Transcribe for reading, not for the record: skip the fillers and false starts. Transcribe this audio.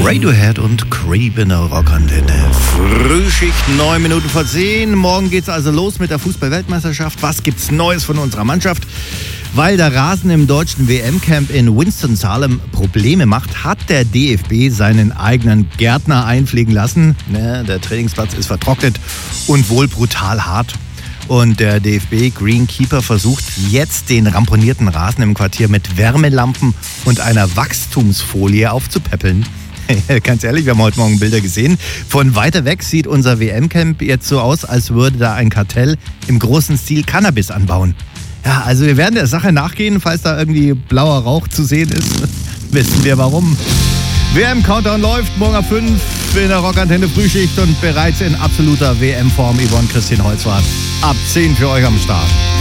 Radiohead und Creep in der Rockantenne. Frühschicht, 9 Minuten vor 10. Morgen geht's also los mit der Fußball-Weltmeisterschaft. Was gibt's Neues von unserer Mannschaft? Weil der Rasen im deutschen WM-Camp in Winston-Salem Probleme macht, hat der DFB seinen eigenen Gärtner einfliegen lassen. Der Trainingsplatz ist vertrocknet und wohl brutal hart. Und der DFB Greenkeeper versucht jetzt den ramponierten Rasen im Quartier mit Wärmelampen und einer Wachstumsfolie aufzupäppeln. Ganz ehrlich, wir haben heute Morgen Bilder gesehen. Von weiter weg sieht unser WM-Camp jetzt so aus, als würde da ein Kartell im großen Stil Cannabis anbauen. Ja, also wir werden der Sache nachgehen, falls da irgendwie blauer Rauch zu sehen ist. Wissen wir warum. WM-Countdown läuft, morgen ab 5 in der Rockantenne Frühschicht und bereits in absoluter WM-Form Yvonne Christine Holzwarth. Ab 10 für euch am Start.